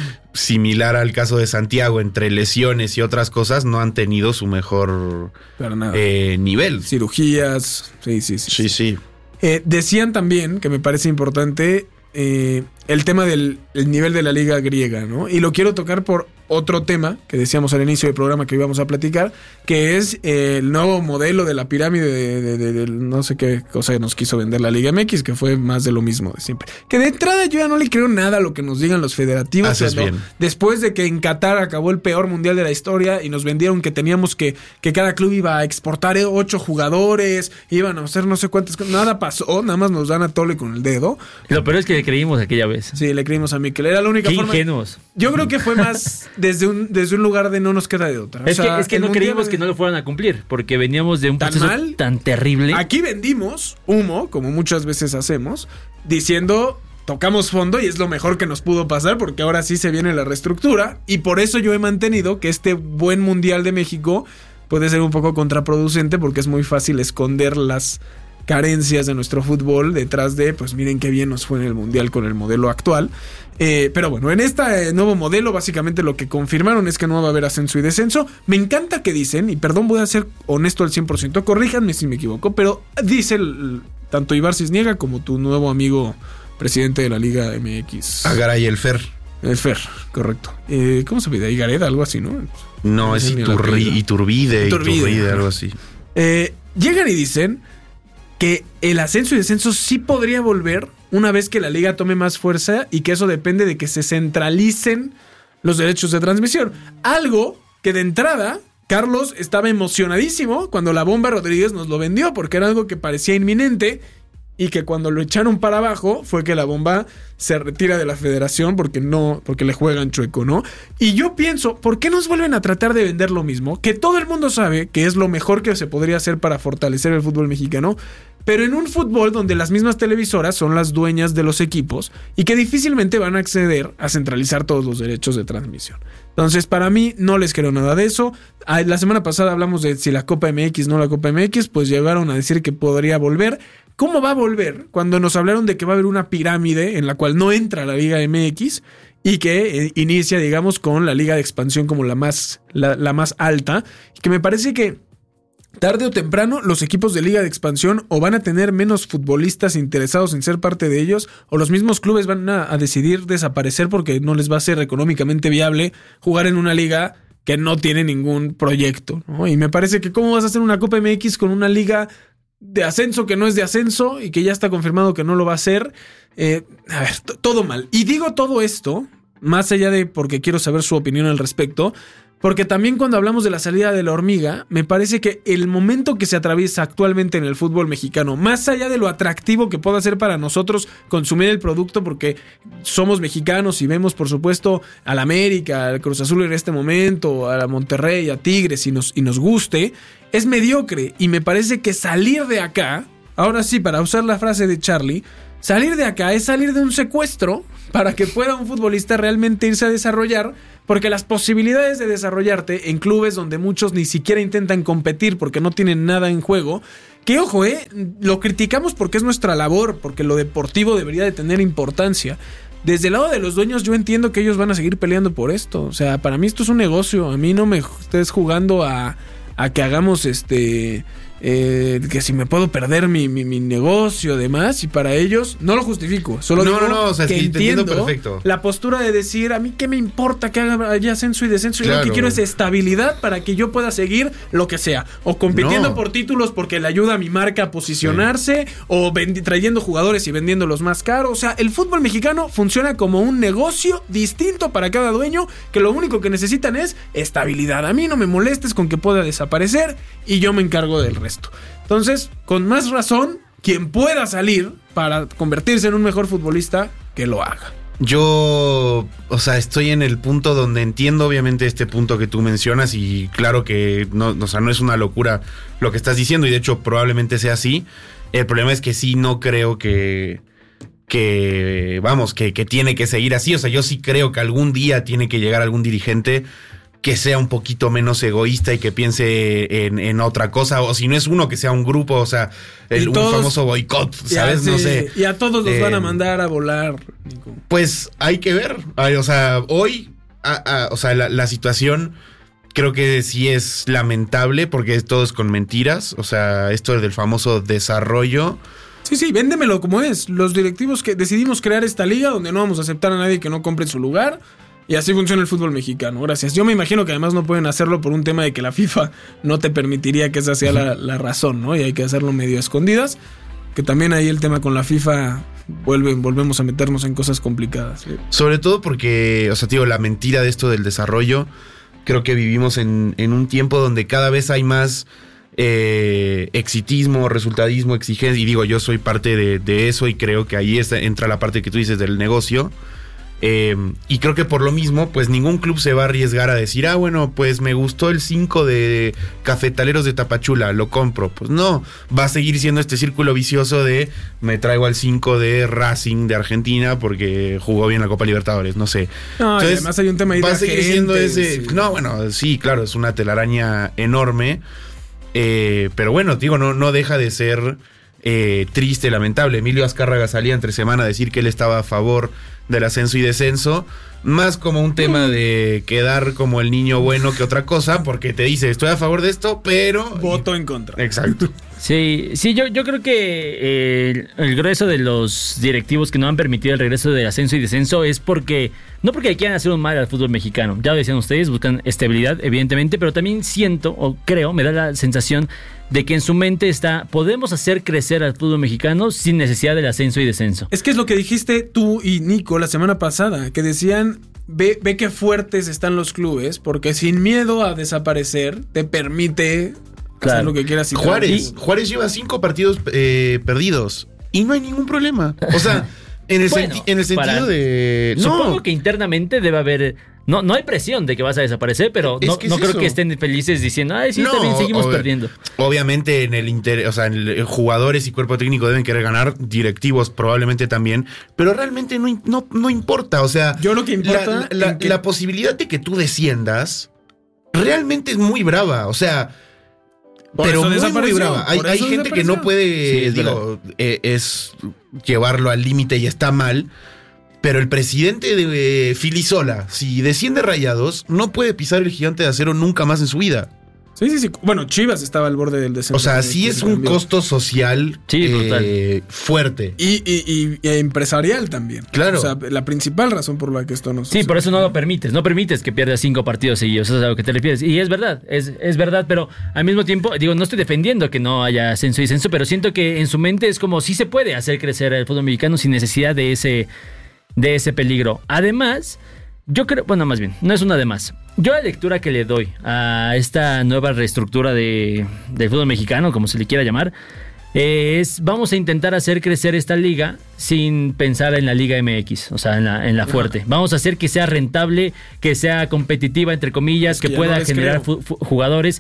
Speaker 3: similar al caso de Santiago, entre lesiones y otras cosas, no han tenido su mejor
Speaker 1: Para nada.
Speaker 3: eh, nivel.
Speaker 1: Cirugías, sí, sí, sí.
Speaker 3: Sí, sí.
Speaker 1: Eh, decían también, que me parece importante, eh, el tema del el nivel de la liga griega, ¿no? Y lo quiero tocar por otro tema que decíamos al inicio del programa que íbamos a platicar, que es eh, el nuevo modelo de la pirámide de, de- de- de no sé qué cosa nos quiso vender la Liga M X, que fue más de lo mismo de siempre. Que de entrada yo ya no le creo nada a lo que nos digan los federativos.
Speaker 3: Haces
Speaker 1: cuando-
Speaker 3: bien.
Speaker 1: Después de que en Qatar acabó el peor mundial de la historia y nos vendieron que teníamos que, que cada club iba a exportar ocho jugadores, iban a hacer no sé cuántas cosas. Nada pasó, nada más nos dan a tole con el dedo.
Speaker 2: Lo peor es que le creímos aquella vez.
Speaker 1: Sí, le creímos a Mikel. Era la única
Speaker 2: Qué
Speaker 1: forma.
Speaker 2: ingenuos.
Speaker 1: Yo creo que fue más desde un, desde un lugar de no nos queda de otra. O
Speaker 2: Es
Speaker 1: sea,
Speaker 2: que, es que
Speaker 1: el
Speaker 2: no
Speaker 1: mundial-
Speaker 2: creímos que no lo fueran a cumplir, porque veníamos de un
Speaker 1: ¿Tan
Speaker 2: proceso
Speaker 1: mal?
Speaker 2: tan terrible.
Speaker 1: Aquí vendimos humo, como muchas veces hacemos, diciendo tocamos fondo y es lo mejor que nos pudo pasar porque ahora sí se viene la reestructura y por eso yo he mantenido que este buen mundial de México puede ser un poco contraproducente porque es muy fácil esconder las carencias de nuestro fútbol detrás de, pues miren qué bien nos fue en el mundial con el modelo actual. Eh, pero bueno, en este nuevo modelo básicamente lo que confirmaron es que no va a haber ascenso y descenso. Me encanta que dicen, y perdón, voy a ser honesto al cien por ciento, corríjanme si me equivoco, pero dice el- tanto Ibar Cisniega como tu nuevo amigo presidente de la Liga M X.
Speaker 3: Agaray el Fer.
Speaker 1: El Fer, correcto. Eh, ¿Cómo se pide? Igareda, algo así, ¿no?
Speaker 3: No, es
Speaker 1: sé ni el
Speaker 3: Iturri-
Speaker 1: apellido.
Speaker 3: Iturbide,
Speaker 1: Iturbide.
Speaker 3: Iturbide, algo así.
Speaker 1: Eh, llegan y dicen que el ascenso y descenso sí podría volver una vez que la liga tome más fuerza y que eso depende de que se centralicen los derechos de transmisión. Algo que de entrada Carlos estaba emocionadísimo cuando la Bomba Rodríguez nos lo vendió porque era algo que parecía inminente y que cuando lo echaron para abajo fue que la Bomba se retira de la federación porque no, porque le juegan chueco, ¿no? Y yo pienso, ¿por qué nos vuelven a tratar de vender lo mismo? Que todo el mundo sabe que es lo mejor que se podría hacer para fortalecer el fútbol mexicano, pero en un fútbol donde las mismas televisoras son las dueñas de los equipos y que difícilmente van a acceder a centralizar todos los derechos de transmisión. Entonces, para mí, no les creo nada de eso. Ah, la semana pasada hablamos de si la Copa M X, no la Copa M X, pues llegaron a decir que podría volver. ¿Cómo va a volver? Cuando nos hablaron de que va a haber una pirámide en la cual no entra la Liga M X y que eh, inicia, digamos, con la Liga de Expansión como la más, la, la más alta, y que me parece que tarde o temprano los equipos de Liga de Expansión o van a tener menos futbolistas interesados en ser parte de ellos o los mismos clubes van a, a decidir desaparecer porque no les va a ser económicamente viable jugar en una liga que no tiene ningún proyecto, ¿no? Y me parece que cómo vas a hacer una Copa M X con una liga de ascenso que no es de ascenso y que ya está confirmado que no lo va a hacer. Eh, a ver, t- todo mal. Y digo todo esto, más allá de porque quiero saber su opinión al respecto, Porque también cuando hablamos de la salida de la hormiga, me parece que el momento que se atraviesa actualmente en el fútbol mexicano, más allá de lo atractivo que pueda ser para nosotros consumir el producto, porque somos mexicanos y vemos, por supuesto, al América, al Cruz Azul en este momento, a la Monterrey, a Tigres y nos, y nos guste, es mediocre. Y me parece que salir de acá, ahora sí, para usar la frase de Charlie, salir de acá es salir de un secuestro para que pueda un futbolista realmente irse a desarrollar, porque las posibilidades de desarrollarte en clubes donde muchos ni siquiera intentan competir porque no tienen nada en juego, que ojo, eh, lo criticamos porque es nuestra labor, porque lo deportivo debería de tener importancia. Desde el lado de los dueños yo entiendo que ellos van a seguir peleando por esto. O sea, para mí esto es un negocio. A mí no me estés jugando a, a que hagamos este... Eh, que si me puedo perder mi, mi, mi negocio, demás, y para ellos no lo justifico, solo
Speaker 3: no,
Speaker 1: digo
Speaker 3: no, no, o sea,
Speaker 1: que
Speaker 3: sí,
Speaker 1: entiendo
Speaker 3: te entiendo perfecto.
Speaker 1: La postura de decir, a mí qué me importa que haga haya ascenso y descenso, claro. Yo lo que quiero es estabilidad para que yo pueda seguir lo que sea, o compitiendo no. por títulos porque le ayuda a mi marca a posicionarse, sí. o vendi- trayendo jugadores y vendiéndolos más caros. O sea, el fútbol mexicano funciona como un negocio distinto para cada dueño, que lo único que necesitan es estabilidad. A mí no me molestes con que pueda desaparecer y yo me encargo del resto. Entonces, con más razón, quien pueda salir para convertirse en un mejor futbolista, que lo haga.
Speaker 3: Yo, o sea, estoy en el punto donde entiendo obviamente este punto que tú mencionas y claro que no, o sea, no es una locura lo que estás diciendo y de hecho probablemente sea así. El problema es que sí no creo que, que vamos, que, que tiene que seguir así. O sea, yo sí creo que algún día tiene que llegar algún dirigente que sea un poquito menos egoísta y que piense en, en otra cosa, o si no es uno, que sea un grupo, o sea, el, todos, un famoso boicot, ¿sabes?
Speaker 1: Sí,
Speaker 3: no sé.
Speaker 1: Y a todos los eh, van a mandar a volar,
Speaker 3: Nico. Pues hay que ver, o sea, hoy, a, a, o sea, la, la situación creo que sí es lamentable porque todo es con mentiras, o sea, esto del famoso desarrollo.
Speaker 1: Sí, sí, véndemelo como es. Los directivos que decidimos crear esta liga donde no vamos a aceptar a nadie que no compre su lugar. Y así funciona el fútbol mexicano, gracias. Yo me imagino que además no pueden hacerlo por un tema de que la FIFA no te permitiría que esa sea la, la razón, ¿no? Y hay que hacerlo medio a escondidas, que también ahí el tema con la FIFA vuelve, volvemos a meternos en cosas complicadas. ¿Sí?
Speaker 3: Sobre todo porque, o sea, tío, la mentira de esto del desarrollo, creo que vivimos en, en un tiempo donde cada vez hay más eh, exitismo, resultadismo, exigencia, y digo, yo soy parte de, de eso y creo que ahí está, entra la parte que tú dices del negocio. Eh, y creo que por lo mismo, pues ningún club se va a arriesgar a decir, ah, bueno, pues me gustó el cinco de Cafetaleros de Tapachula, lo compro. Pues no, va a seguir siendo este círculo vicioso de me traigo al cinco de Racing de Argentina porque jugó bien la Copa Libertadores, no sé.
Speaker 1: No, Entonces, además hay un tema ahí
Speaker 3: va
Speaker 1: de
Speaker 3: a seguir
Speaker 1: gente,
Speaker 3: siendo ese.
Speaker 1: Sí.
Speaker 3: No, bueno, sí, claro, es una telaraña enorme. Eh, pero bueno, digo, no, no deja de ser eh, triste, lamentable. Emilio Azcárraga salía entre semana a decir que él estaba a favor del ascenso y descenso, más como un tema de quedar como el niño bueno que otra cosa, porque te dice, estoy a favor de esto, pero...
Speaker 1: Voto en contra.
Speaker 3: Exacto.
Speaker 2: Sí, sí, yo, yo creo que eh, el, el grueso de los directivos que no han permitido el regreso del ascenso y descenso es porque, no porque quieran hacer un mal al fútbol mexicano, ya lo decían ustedes, buscan estabilidad, evidentemente, pero también siento, o creo, me da la sensación de que en su mente está, podemos hacer crecer al fútbol mexicano sin necesidad del ascenso y descenso.
Speaker 1: Es que es lo que dijiste tú y Nico la semana pasada, que decían, ve, ve qué fuertes están los clubes, porque sin miedo a desaparecer, te permite...
Speaker 2: Claro.
Speaker 1: Hacer lo que quieras.
Speaker 3: Juárez, Juárez lleva cinco partidos eh, perdidos y no hay ningún problema. O sea, en el,
Speaker 2: bueno,
Speaker 3: senti- en el sentido
Speaker 2: para,
Speaker 3: de... No.
Speaker 2: Supongo que internamente debe haber... No, no hay presión de que vas a desaparecer, pero
Speaker 3: Es
Speaker 2: no,
Speaker 3: que
Speaker 2: no
Speaker 3: es
Speaker 2: creo
Speaker 3: eso.
Speaker 2: que estén felices diciendo, ay, sí,
Speaker 3: No,
Speaker 2: está bien, seguimos
Speaker 3: ob-
Speaker 2: perdiendo.
Speaker 3: Obviamente en el inter, o sea, en el, jugadores y cuerpo técnico deben querer ganar, directivos probablemente también, pero realmente no, no, no importa. O sea,
Speaker 1: yo lo que importa
Speaker 3: la, la,
Speaker 1: que...
Speaker 3: la posibilidad de que tú desciendas realmente es muy brava. O sea,
Speaker 1: por
Speaker 3: pero
Speaker 1: eso
Speaker 3: muy, muy
Speaker 1: desapareció,
Speaker 3: brava. Hay,
Speaker 1: por
Speaker 3: hay
Speaker 1: eso
Speaker 3: gente que
Speaker 1: desapareció.
Speaker 3: no puede,
Speaker 2: Sí, es
Speaker 3: digo, eh, es llevarlo al límite y está mal. Pero el presidente de eh, Filisola, si desciende Rayados, no puede pisar el gigante de acero nunca más en su vida.
Speaker 1: Sí, sí, sí. Bueno, Chivas estaba al borde del descenso.
Speaker 3: O sea, sí es un costo social
Speaker 2: Sí,
Speaker 3: eh, fuerte.
Speaker 1: Y, y, y, y empresarial también.
Speaker 3: Claro.
Speaker 1: O sea, la principal razón por la que esto no
Speaker 2: Sí,
Speaker 1: sucede.
Speaker 2: por eso no lo permites. No permites que pierdas cinco partidos seguidos. Eso es a lo que te refieres. Y es verdad, es, es verdad, pero al mismo tiempo, digo, no estoy defendiendo que no haya ascenso y descenso, pero siento que en su mente es como sí se puede hacer crecer el fútbol mexicano sin necesidad de ese, de ese peligro. Además, Yo creo, bueno, más bien, no es una de más. Yo la lectura que le doy a esta nueva reestructura de, del fútbol mexicano, como se le quiera llamar, es vamos a intentar hacer crecer esta liga sin pensar en la Liga M X, o sea, en la, en la fuerte. Vamos a hacer que sea rentable, que sea competitiva, entre comillas, que, que pueda no generar fu- fu- jugadores.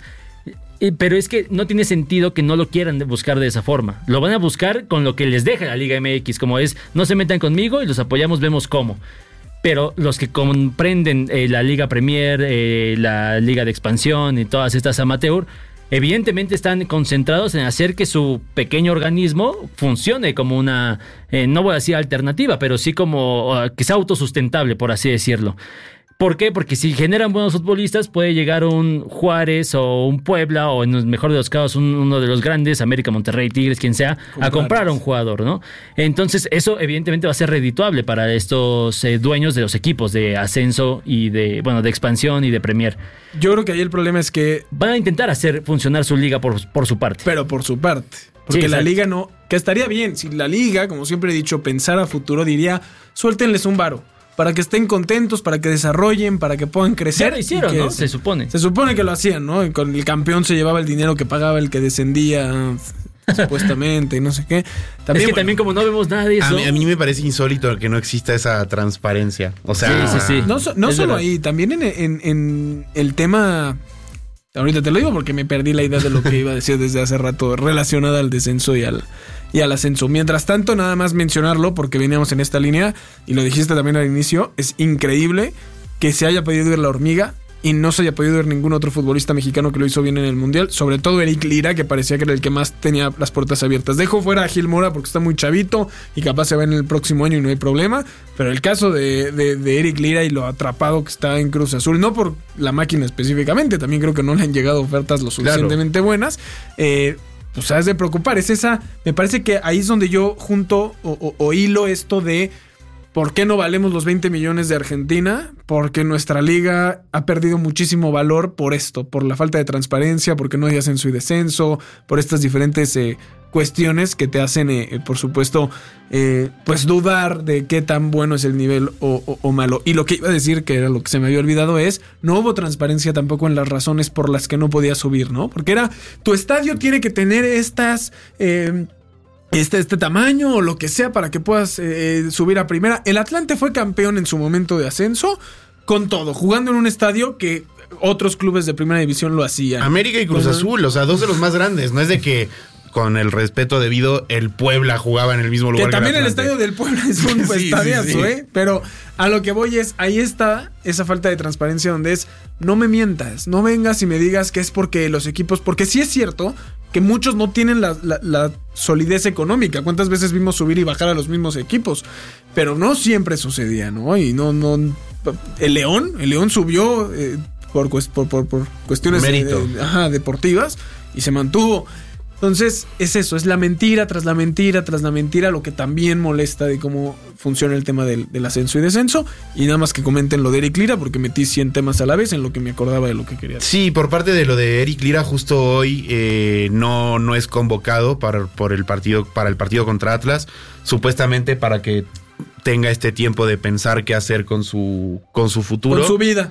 Speaker 2: Pero es que no tiene sentido que no lo quieran buscar de esa forma. Lo van a buscar con lo que les deja la Liga M X, como es, no se metan conmigo y los apoyamos, vemos cómo. Pero los que comprenden eh, la Liga Premier, eh, la Liga de Expansión y todas estas amateur, evidentemente están concentrados en hacer que su pequeño organismo funcione como una, eh, no voy a decir alternativa, pero sí como uh, que sea autosustentable, por así decirlo. ¿Por qué? Porque si generan buenos futbolistas puede llegar un Juárez o un Puebla o en el mejor de los casos un, uno de los grandes, América, Monterrey, Tigres, quien sea, comprar. a comprar a un jugador, ¿no? Entonces eso evidentemente va a ser redituable para estos eh, dueños de los equipos de ascenso y de, bueno, de expansión y de Premier.
Speaker 1: Yo creo que ahí el problema es que
Speaker 2: van a intentar hacer funcionar su liga por, por su parte.
Speaker 1: Pero por su parte. Porque sí, la liga no, que estaría bien, si la liga, como siempre he dicho, pensara a futuro, diría, suéltenles un varo. Para que estén contentos, para que desarrollen, para que puedan crecer.
Speaker 2: Ya lo hicieron,
Speaker 1: que
Speaker 2: ¿no?
Speaker 1: Se,
Speaker 2: se supone.
Speaker 1: Se supone que lo hacían, ¿no? Y con el campeón se llevaba el dinero que pagaba el que descendía, supuestamente, y no sé qué.
Speaker 2: También, es que bueno, también como no vemos nada de eso.
Speaker 3: A mí, a mí me parece insólito que no exista esa transparencia. O sea,
Speaker 2: sí, sí, sí.
Speaker 1: No, no solo verdad. Ahí, también en, en, en el tema... Ahorita te lo digo porque me perdí la idea de lo que iba a decir desde hace rato relacionada al descenso y al... y al ascenso. Mientras tanto, nada más mencionarlo, porque veníamos en esta línea, y lo dijiste también al inicio, es increíble que se haya podido ir la hormiga y no se haya podido ir ningún otro futbolista mexicano que lo hizo bien en el Mundial, sobre todo Eric Lira, que parecía que era el que más tenía las puertas abiertas. Dejo fuera a Gil Mora porque está muy chavito y capaz se va en el próximo año y no hay problema, pero el caso de, de, de Eric Lira y lo atrapado que está en Cruz Azul, no por la máquina específicamente, también creo que no le han llegado ofertas lo suficientemente claro. buenas, eh... pues has de preocupar, es esa, me parece que ahí es donde yo junto o, o, o hilo esto de ¿por qué no valemos los veinte millones de Argentina? Porque nuestra liga ha perdido muchísimo valor por esto, por la falta de transparencia, porque no hay ascenso y descenso, por estas diferentes eh, cuestiones que te hacen, eh, por supuesto, eh, pues dudar de qué tan bueno es el nivel o, o, o malo. Y lo que iba a decir, que era lo que se me había olvidado, es no hubo transparencia tampoco en las razones por las que no podía subir, ¿no? Porque era, tu estadio tiene que tener estas... Eh, Este, este tamaño o lo que sea para que puedas eh, subir a primera. El Atlante fue campeón en su momento de ascenso con todo, jugando en un estadio que otros clubes de primera división lo hacían.
Speaker 3: América y Cruz Entonces, Azul, o sea, dos de los más grandes. No es de que, con el respeto debido, el Puebla jugaba en el mismo lugar.
Speaker 1: Que también que el, el estadio del Puebla es un sí, estadiazo, sí, sí. ¿eh? Pero a lo que voy es, ahí está esa falta de transparencia donde es, no me mientas, no vengas y me digas que es porque los equipos, porque sí es cierto que muchos no tienen la, la, la solidez económica. ¿Cuántas veces vimos subir y bajar a los mismos equipos? Pero no siempre sucedía, ¿no? Y no, no. El León, el León subió eh, por, por, por, por cuestiones de, de, ajá, deportivas y se mantuvo. Entonces, es eso, es la mentira tras la mentira tras la mentira, lo que también molesta de cómo funciona el tema del, del ascenso y descenso. Y nada más que comenten lo de Eric Lira, porque metí cien temas a la vez en lo que me acordaba de lo que quería decir.
Speaker 3: Sí, por parte de lo de Eric Lira, justo hoy eh, no, no es convocado para, por el partido, para el partido contra Atlas, supuestamente para que tenga este tiempo de pensar qué hacer con su, con su futuro.
Speaker 1: Con su vida.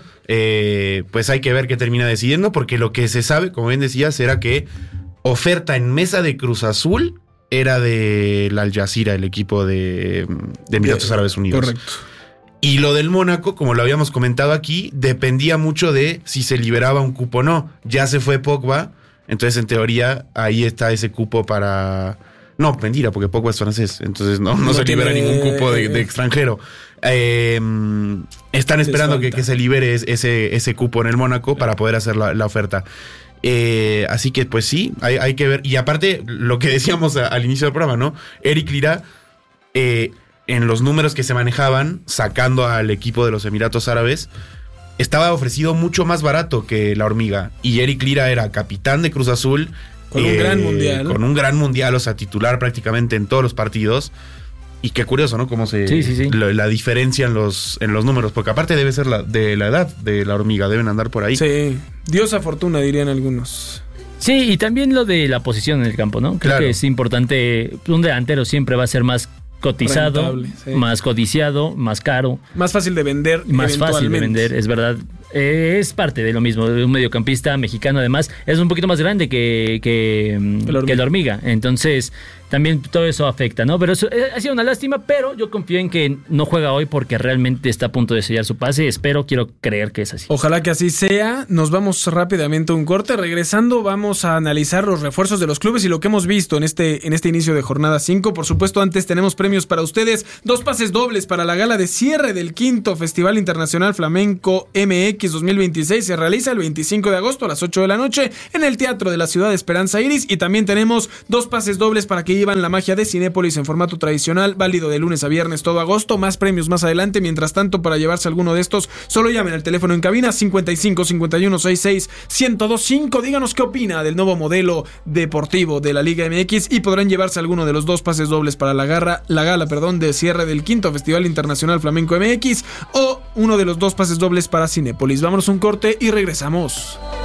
Speaker 3: Eh, pues hay que ver qué termina decidiendo, porque lo que se sabe, como bien decías, era que oferta en mesa de Cruz Azul era del Al Jazeera, el equipo de, de Emiratos Árabes Unidos.
Speaker 1: Correcto.
Speaker 3: Y lo del Mónaco, como lo habíamos comentado aquí, dependía mucho de si se liberaba un cupo o no. Ya se fue Pogba, entonces en teoría ahí está ese cupo para... No, mentira, porque Pogba es francés, entonces no, no, no se libera tiene... ningún cupo de, de extranjero. Eh, están esperando que, que se libere ese, ese cupo en el Mónaco para poder hacer la, la oferta. Eh, así que pues sí, hay, hay que ver. Y aparte, lo que decíamos a, al inicio del programa, ¿no? Eric Lira, eh, en los números que se manejaban, sacando al equipo de los Emiratos Árabes, estaba ofrecido mucho más barato que la hormiga. Y Eric Lira era capitán de Cruz Azul.
Speaker 1: Con eh, un gran mundial.
Speaker 3: Con un gran mundial, o sea, titular prácticamente en todos los partidos. Y qué curioso, ¿no? Cómo se...
Speaker 2: Sí, sí, sí.
Speaker 3: La, la diferencia en los, en los números. Porque aparte debe ser la, de la edad de la hormiga. Deben andar por ahí.
Speaker 1: Sí. Diosa fortuna, dirían algunos.
Speaker 2: Sí, y también lo de la posición en el campo, ¿no? Creo claro. que es importante. Un delantero siempre va a ser más cotizado,
Speaker 1: Rentable, sí.
Speaker 2: más codiciado, más caro.
Speaker 1: Más fácil de vender.
Speaker 2: Más fácil de vender, es verdad. Eh, es parte de lo mismo, de un mediocampista mexicano además. Es un poquito más grande que, que,
Speaker 1: El
Speaker 2: que la hormiga. Entonces, también todo eso afecta, ¿no? Pero eso, eh, ha sido una lástima, pero yo confío en que no juega hoy porque realmente está a punto de sellar su pase. Espero, quiero creer que es así.
Speaker 1: Ojalá que así sea. Nos vamos rápidamente a un corte. Regresando, vamos a analizar los refuerzos de los clubes y lo que hemos visto en este, en este inicio de jornada cinco. Por supuesto, antes tenemos premios para ustedes. Dos pases dobles para la gala de cierre del quinto Festival Internacional Flamenco M X dos mil veintiséis. Se realiza el veinticinco de agosto a las ocho de la noche en el Teatro de la Ciudad de Esperanza Iris. Y también tenemos dos pases dobles para que llevan la magia de Cinépolis en formato tradicional, válido de lunes a viernes todo agosto. Más premios más adelante. Mientras tanto, para llevarse alguno de estos, solo llamen al teléfono en cabina cincuenta y cinco cincuenta y uno sesenta y seis ciento veinticinco. Díganos qué opina del nuevo modelo deportivo de la Liga M X y podrán llevarse alguno de los dos pases dobles para la garra, la gala, perdón, de cierre del quinto Festival Internacional Flamenco M X o uno de los dos pases dobles para Cinépolis. Vámonos a un corte y regresamos.